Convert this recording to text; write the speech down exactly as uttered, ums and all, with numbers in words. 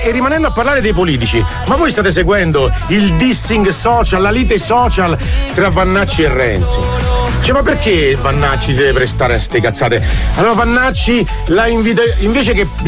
e rimanendo a parlare dei politici, ma voi state seguendo il dissing social, la lite social tra Vannacci e Renzi? Cioè, ma perché Vannacci si deve prestare a ste cazzate? Allora Vannacci la invita, invece che